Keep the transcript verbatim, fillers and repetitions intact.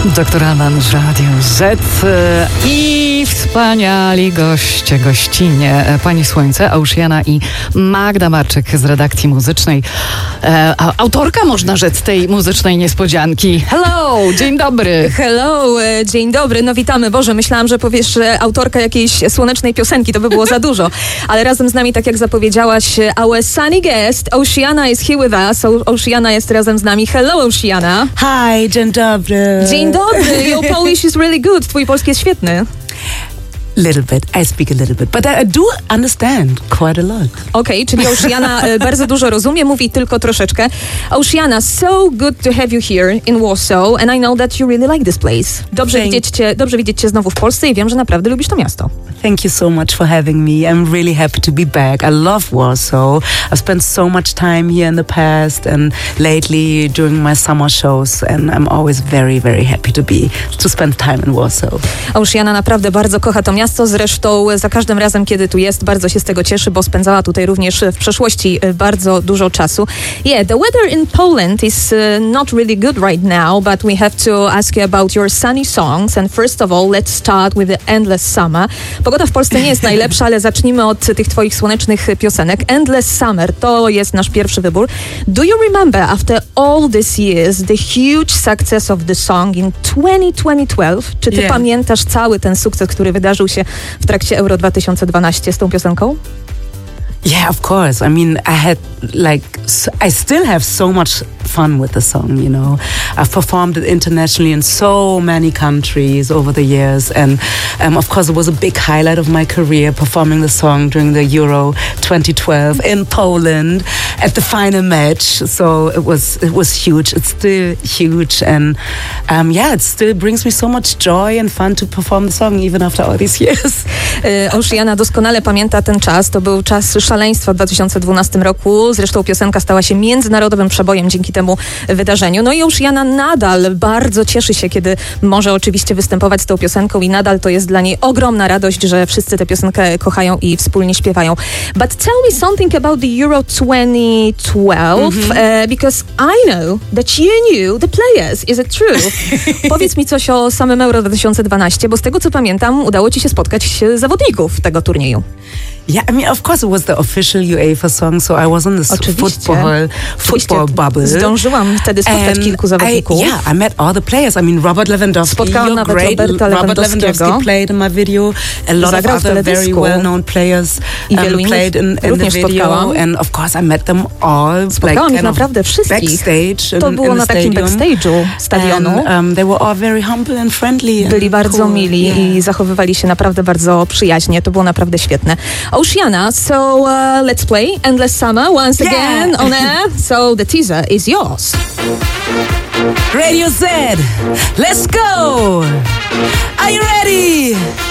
Doktor Alban z Radiu Z i wspaniali goście, gościnie Pani Słońce, Oceana i Magda Marczyk z redakcji muzycznej. E, autorka, można rzec, tej muzycznej niespodzianki. Hello, dzień dobry. Hello, dzień dobry. No witamy. Boże, myślałam, że powiesz, że autorka jakiejś słonecznej piosenki, to by było za dużo. Ale razem z nami, tak jak zapowiedziałaś, our sunny guest, Oceana is here with us. Oceana jest razem z nami. Hello, Oceana. Hi, dzień dobry. Dzień dobry. Your Polish is really good. Twój polski jest świetny. Little bit. I speak a little bit, but I do understand quite a lot. Okej, okay, czyli Oceana bardzo dużo rozumie, mówi tylko troszeczkę. Oceana, so good to have you here in Warsaw, and I know that you really like this place. Dobrze Thank widzieć cię, dobrze widzieć cię znowu w Polsce i wiem, że naprawdę lubisz to miasto. Thank you so much for having me. I'm really happy to be back. I love Warsaw. I've spent so much time here in the past and lately during my summer shows, and I'm always very, very happy to be to spend time in Warsaw. Oceana naprawdę bardzo kocha to miasto. Zresztą za każdym razem, kiedy tu jest, bardzo się z tego cieszy, bo spędzała tutaj również w przeszłości bardzo dużo czasu. Yeah, the weather in Poland is uh, not really good right now, but we have to ask you about your sunny songs. And first of all, let's start with the Endless Summer. Pogoda w Polsce nie jest najlepsza, ale zacznijmy od tych twoich słonecznych piosenek. Endless Summer to jest nasz pierwszy wybór. Do you remember, after all these years, the huge success of the song in twenty twelve? Czy ty yeah. pamiętasz cały ten sukces, który wydarzył się w trakcie Euro dwa tysiące dwanaście z tą piosenką? Yeah, of course. I mean, I had like, I still have so much fun with the song, you know. I've performed it internationally in so many countries over the years, and um, of course it was a big highlight of my career, performing the song during the Euro twenty twelve in Poland at the final match. So it was it was huge. It's still huge, and um, yeah, it still brings me so much joy and fun to perform the song even after all these years. Oceana doskonale pamięta ten czas. To był czas szaleństwa w dwa tysiące dwunastym roku. Zresztą piosenka stała się międzynarodowym przebojem dzięki temu wydarzeniu. No i Oceana nadal bardzo cieszy się, kiedy może oczywiście występować z tą piosenką i nadal to jest dla niej ogromna radość, że wszyscy tę piosenkę kochają i wspólnie śpiewają. But tell me something about the Euro twenty twelve, mm-hmm. uh, because I know that you knew the players. Is it true? Powiedz mi coś o samym Euro dwa tysiące dwanaście, bo z tego co pamiętam, udało ci się spotkać zawodników tego turnieju. Yeah, I mean, of course it was the official UEFA song, so I was in this football, football bubble. Zdążyłam wtedy spotkać and kilku zawodników. I, yeah, I met all the players. I mean, Robert Lewandowski, Spotkałam nawet great. Roberta Robert Lewandowski played in my video. A lot Zagrał of other very well-known players um, played in, in the video. Spotkałam. And of course I met them all. Spotkałam like, ich naprawdę wszystkich. Backstage to in, było in na takim backstage'u stadionu. And, um, they were all very humble and friendly. Byli and bardzo cool. mili yeah. i zachowywali się naprawdę bardzo przyjaźnie. To było naprawdę świetne. Oceana, so uh, let's play Endless Summer once yeah. again on air. So the teaser is yours. Radio Z, let's go! Are you ready?